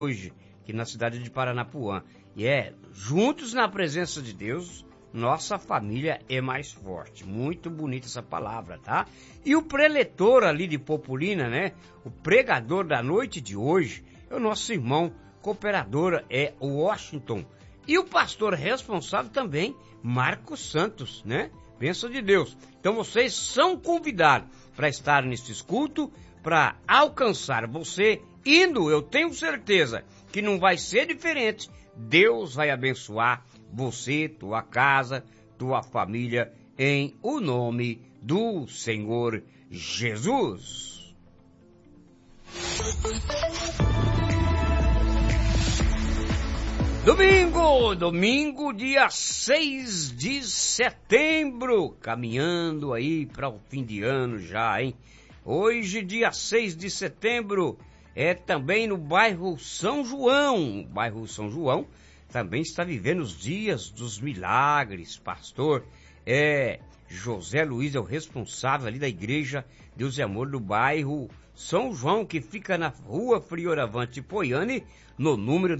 hoje, aqui na cidade de Paranapuã. E juntos na presença de Deus, nossa família é mais forte. Muito bonita essa palavra, tá? E o preletor ali de Popolina, né? O pregador da noite de hoje é o nosso irmão cooperador, o Washington. E o pastor responsável também, Marcos Santos, né? Bênção de Deus. Então vocês são convidados para estar nesse culto, para alcançar você indo, eu tenho certeza que não vai ser diferente. Deus vai abençoar você, tua casa, tua família, em o nome do Senhor Jesus. Domingo, dia 6 de setembro, caminhando aí para o fim de ano já, hein? Hoje, dia 6 de setembro, também no bairro São João. O bairro São João também está vivendo os dias dos milagres. Pastor José Luiz é o responsável ali da igreja Deus e Amor do bairro São João, que fica na rua Frioravante Poiane, no número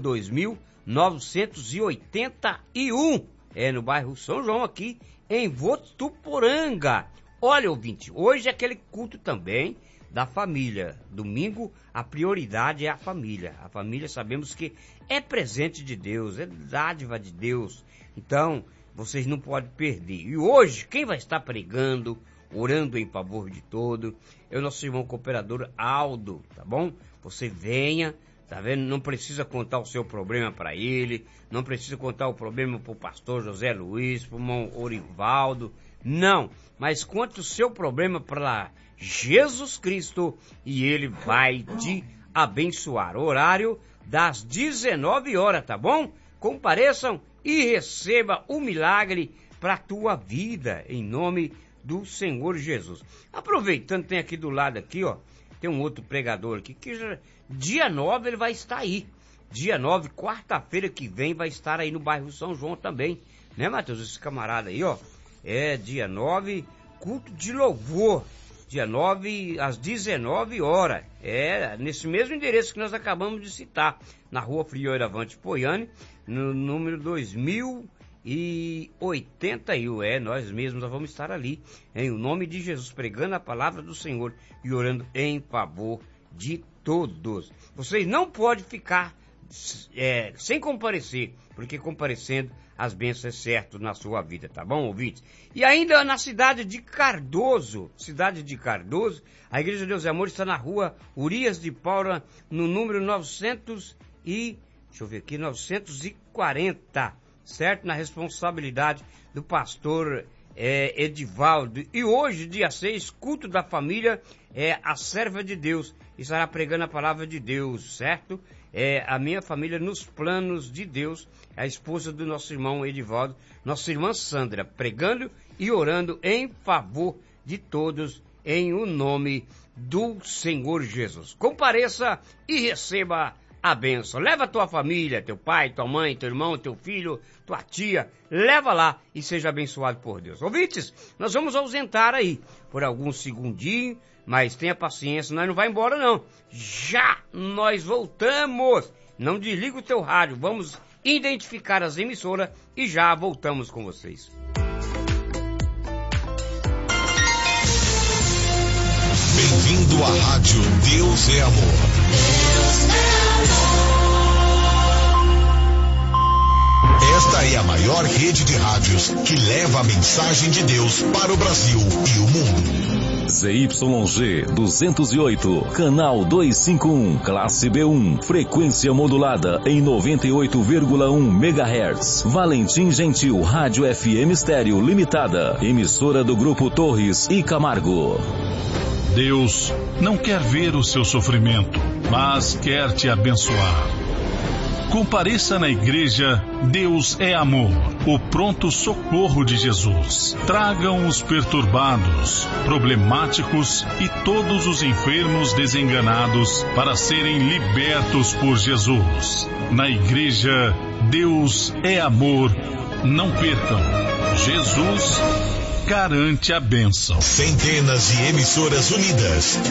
2981. No bairro São João, aqui em Votuporanga. Olha, ouvinte, hoje é aquele culto também da família. Domingo, a prioridade é a família. A família, sabemos que é presente de Deus, é dádiva de Deus. Então, vocês não podem perder. E hoje, quem vai estar pregando, orando em favor de todo, é o nosso irmão cooperador Aldo, tá bom? Você venha, tá vendo? Não precisa contar o seu problema para ele, não precisa contar o problema para o pastor José Luiz, para o irmão Orivaldo, não. Mas conte o seu problema para Jesus Cristo e ele vai te abençoar. Horário das 19 horas, tá bom? Compareçam e receba o milagre para a tua vida, em nome do Senhor Jesus. Aproveitando, tem aqui do lado aqui, ó, tem um outro pregador aqui, que dia 9 ele vai estar aí. Dia 9, quarta-feira que vem, vai estar aí no bairro São João também. Né, Matheus? Esse camarada aí, ó. Dia 9, culto de louvor. Dia 9, às 19 horas. Nesse mesmo endereço que nós acabamos de citar. Na rua Frioravante Poiane, no número 2081. Nós mesmos vamos estar ali. Em nome de Jesus, pregando a palavra do Senhor e orando em favor de todos. Vocês não podem ficar sem comparecer, porque comparecendo as bênçãos é certo na sua vida, tá bom, ouvintes? E ainda na cidade de Cardoso, a Igreja de Deus e Amor está na rua Urias de Paula, no número 940, certo? Na responsabilidade do pastor Edivaldo. E hoje, dia 6, culto da família, a serva de Deus estará pregando a palavra de Deus, certo? A minha família nos planos de Deus, a esposa do nosso irmão Edivaldo, nossa irmã Sandra, pregando e orando em favor de todos, em o nome do Senhor Jesus. Compareça e receba a bênção. Leva a tua família, teu pai, tua mãe, teu irmão, teu filho, tua tia, leva lá e seja abençoado por Deus. Ouvintes, nós vamos ausentar aí por alguns segundinhos, mas tenha paciência, nós não vai embora não. Já nós voltamos. Não desliga o teu rádio, vamos identificar as emissoras e já voltamos com vocês. Bem-vindo à rádio Deus é Amor. Deus é amor. Esta é a maior rede de rádios que leva a mensagem de Deus para o Brasil e o mundo. ZYG 208, canal 251, classe B1, frequência modulada em 98,1 MHz. Valentim Gentil, Rádio FM Estéreo Limitada, emissora do Grupo Torres e Camargo. Deus não quer ver o seu sofrimento, mas quer te abençoar. Compareça na igreja Deus é Amor, o pronto socorro de Jesus. Tragam os perturbados, problemáticos e todos os enfermos desenganados para serem libertos por Jesus. Na igreja Deus é Amor, não percam. Jesus garante a bênção. Centenas de emissoras unidas